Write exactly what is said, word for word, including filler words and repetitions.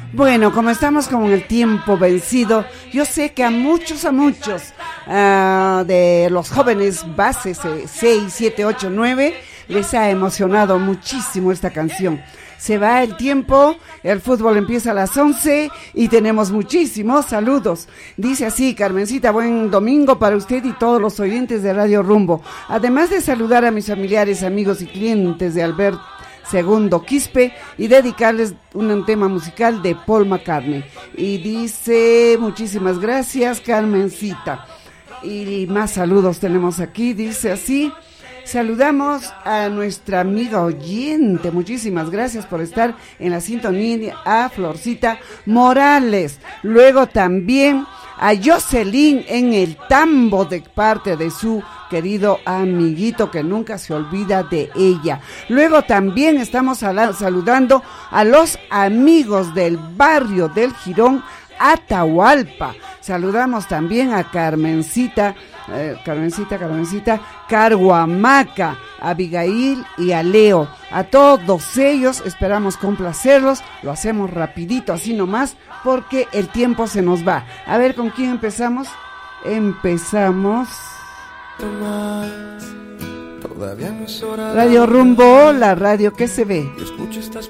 Bueno, como estamos con el tiempo vencido, yo sé que a muchos, a muchos uh, de los jóvenes bases seis, siete, ocho, nueve les ha emocionado muchísimo esta canción. Se va el tiempo, el fútbol empieza a las once y tenemos muchísimos saludos. Dice así, Carmencita, buen domingo para usted y todos los oyentes de Radio Rumbo. Además de saludar a mis familiares, amigos y clientes de Alberto Segundo Quispe y dedicarles un tema musical de Paul McCartney. Y dice, muchísimas gracias, Carmencita. Y más saludos tenemos aquí, dice así. Saludamos a nuestra amiga oyente, muchísimas gracias por estar en la sintonía, a Florcita Morales. Luego también a Jocelyn en el tambo de parte de su querido amiguito que nunca se olvida de ella. Luego también estamos saludando a los amigos del barrio del Jirón, Atahualpa. Saludamos también a Carmencita, eh, Carmencita, Carmencita, Carhuamaca, a Abigail y a Leo. A todos ellos esperamos complacerlos, lo hacemos rapidito así nomás porque el tiempo se nos va. A ver, ¿con quién empezamos? Empezamos... Radio Rumbo, la radio que se ve. Escucho estas